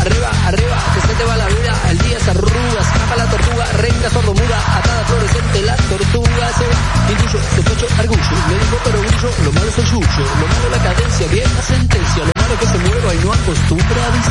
arriba, arriba, que se te va la vida, el día se arruga, escapa la tortuga, renga sordomuda, atada fluorescente, la tortuga se va, intuyo, sospecho, argullo, me dijo pero grillo, lo malo es el yuyo, lo malo la cadencia, vieja sentencia, lo malo que se mueva y no acostumbra a